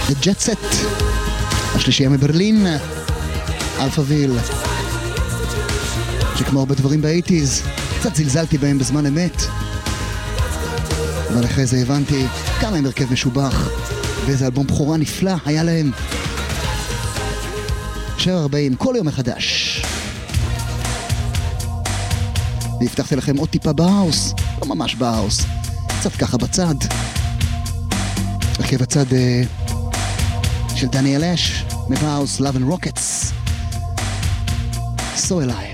The Jet Set, השלישייה מברלין, אלפאביל, שכמו הרבה דברים באייטיז, קצת זלזלתי בהם בזמן אמת, אבל אחרי זה הבנתי כמה הם הרכב משובח, ואיזה אלבום בחורה נפלא היה להם. שיר 40, כל יום מחדש. והבטחתי לכם עוד טיפה בהאוס, לא ממש בהאוס, קצת ככה בצד. הרכב הצד של דניאל אש, מבהאוס, Love and Rockets. סו אליי.